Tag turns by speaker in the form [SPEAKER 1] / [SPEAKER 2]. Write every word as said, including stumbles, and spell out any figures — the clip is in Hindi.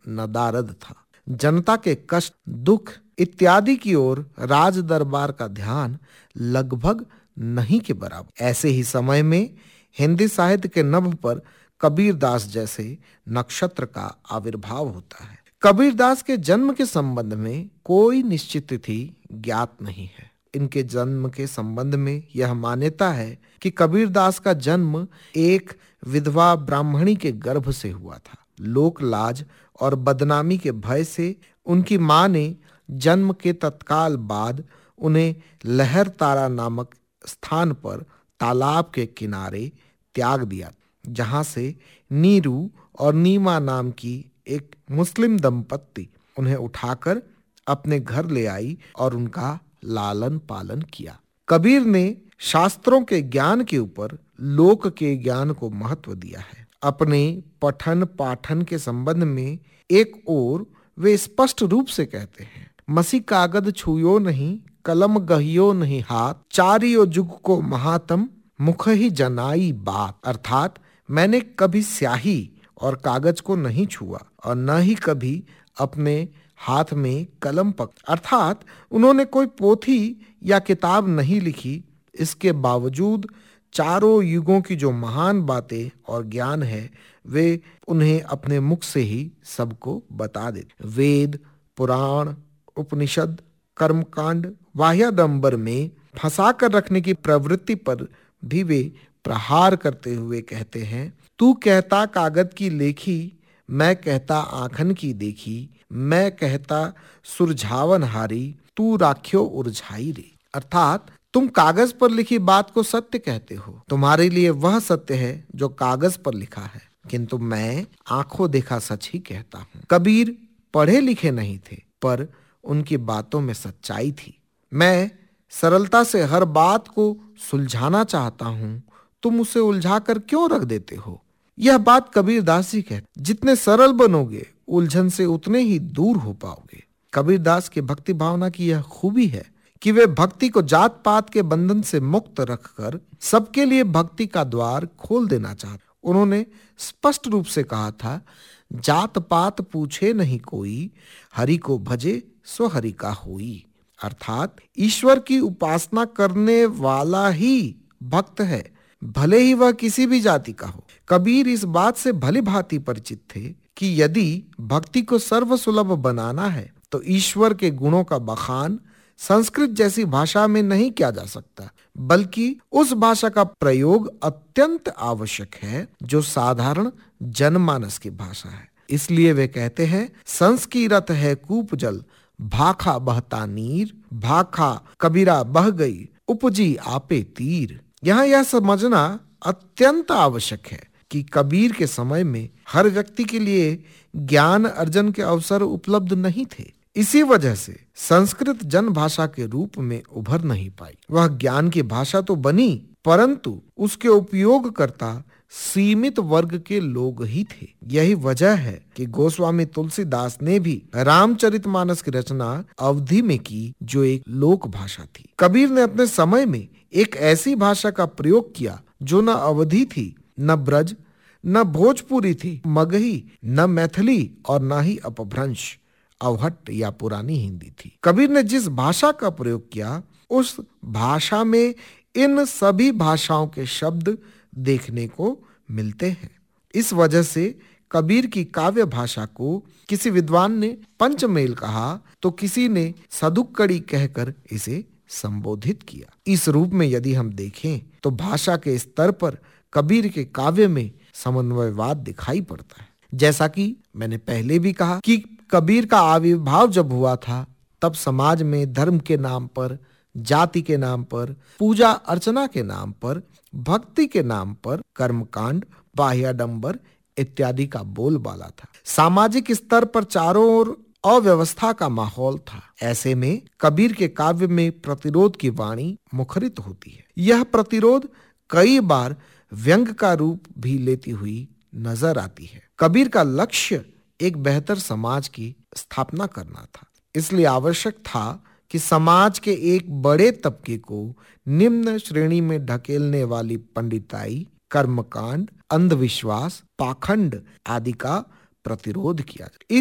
[SPEAKER 1] नदारद था। जनता के कष्ट, दुख इत्यादि की ओर राज दरबार का ध्यान लगभग नहीं के बराबर। ऐसे ही समय में हिंदी साहित्य के नभ पर कबीरदास जैसे नक्षत्र का आविर्भाव होता है। कबीरदास के जन्म के संबंध में कोई निश्चित तिथि ज्ञात नहीं है। इनके जन्म के संबंध में यह मान्यता है कि कबीरदास का जन्म एक विधवा ब्राह्मणी के गर्भ से हुआ था। लोक लाज और बदनामी के भय से उनकी मां ने जन्म के तत्काल बाद उन्हें लहर तारा नामक स्थान पर तालाब के किनारे त्याग दिया, जहां से नीरू और नीमा नाम की एक मुस्लिम दंपत्ति उन्हें उठाकर अपने घर ले आई और उनका लालन पालन किया। कबीर ने शास्त्रों के ज्ञान के ऊपर लोक के ज्ञान को महत्व दिया है। अपने पठन पाठन के संबंध में एक ओर वे स्पष्ट रूप से कहते हैं, मसी कागद छुयो नहीं, कलम गहियो नहीं हाथ, चारियो जुग को महात्म, मुख ही जनाई बात। अर्थात मैंने कभी स्याही और कागज को नहीं छुआ और न ही कभी अपने हाथ में कलम पक, अर्थात उन्होंने कोई पोथी या किताब नहीं लिखी। इसके बावजूद चारों युगों की जो महान बातें और ज्ञान है वे उन्हें अपने मुख से ही सबको बता देते। वेद, पुराण, उपनिषद, कर्मकांड, वाह्याडंबर में फंसा कर रखने की प्रवृत्ति पर भी वे प्रहार करते हुए कहते हैं, तू कहता कागज की लेखी, मैं कहता आंखन की देखी, मैं कहता सुरझावन हारी, तू राख्यो उरझाई रे। अर्थात तुम कागज पर लिखी बात को सत्य कहते हो, तुम्हारे लिए वह सत्य है जो कागज पर लिखा है, किंतु मैं आंखों देखा सच ही कहता हूँ। कबीर पढ़े लिखे नहीं थे, पर उनकी बातों में सच्चाई थी। मैं सरलता से हर बात को सुलझाना चाहता हूँ, तुम उसे उलझा कर क्यों रख देते हो। यह बात कबीरदास जी कहते, जितने सरल बनोगे उलझन से उतने ही दूर हो पाओगे। कबीरदास के भक्ति भावना की यह खूबी है कि वे भक्ति को जात पात के बंधन से मुक्त रखकर सबके लिए भक्ति का द्वार खोल देना चाहते। उन्होंने स्पष्ट रूप से कहा था, जात पात पूछे नहीं कोई, हरि को भजे सो हरि का होई। अर्थात ईश्वर की उपासना करने वाला ही भक्त है, भले ही वह किसी भी जाति का हो। कबीर इस बात से भली भांति परिचित थे कि यदि भक्ति को सर्वसुलभ बनाना है तो ईश्वर के गुणों का बखान संस्कृत जैसी भाषा में नहीं किया जा सकता, बल्कि उस भाषा का प्रयोग अत्यंत आवश्यक है जो साधारण जनमानस की भाषा है। इसलिए वे कहते हैं, संस्कीरत है कूप जल, भाखा बहता नीर, भाखा कबीरा बह गई, उपजी आपे तीर। यहाँ यह समझना अत्यंत आवश्यक है कि कबीर के समय में हर व्यक्ति के लिए ज्ञान अर्जन के अवसर उपलब्ध नहीं थे। इसी वजह से संस्कृत जन भाषा के रूप में उभर नहीं पाई। वह ज्ञान की भाषा तो बनी, परंतु उसके उपयोगकर्ता सीमित वर्ग के लोग ही थे। यही वजह है कि गोस्वामी तुलसीदास ने भी रामचरितमानस की रचना अवधी में की, जो एक लोक भाषा थी। कबीर ने अपने समय में एक ऐसी भाषा का प्रयोग किया जो न अवधी थी, न ब्रज, न भोजपुरी थी, मगही, न मैथिली और न ही अपभ्रंश, अवहट्ट या पुरानी हिंदी थी। कबीर ने जिस भाषा का प्रयोग किया उस भाषा में इन सभी भाषाओं के शब्द देखने को मिलते हैं। इस वजह से कबीर की काव्य भाषा को किसी विद्वान ने पंचमेल कहा तो किसी ने सदुक्कड़ी कहकर इसे संबोधित किया। इस रूप में यदि हम देखें तो भाषा के स्तर पर कबीर के काव्य में समन्वयवाद दिखाई पड़ता है। जैसा कि मैंने पहले भी कहा कि कबीर का आविर्भाव जब हुआ था तब समाज में धर्म के नाम पर, जाति के नाम पर, पूजा अर्चना के नाम पर, भक्ति के नाम पर कर्मकांड, बाह्याडंबर इत्यादि का बोलबाला था। सामाजिक स्तर पर चारों ओर अव्यवस्था का माहौल था। ऐसे में कबीर के काव्य में प्रतिरोध की वाणी मुखरित होती है। यह प्रतिरोध कई बार व्यंग का रूप भी लेती हुई नजर आती है। कबीर का लक्ष्य एक बेहतर समाज की स्थापना करना था। इसलिए आवश्यक था कि समाज के एक बड़े तबके को निम्न श्रेणी में ढकेलने वाली पंडिताई, कर्मकांड, अंधविश्वास, पाखंड आदि का प्रतिरोध किया जाए।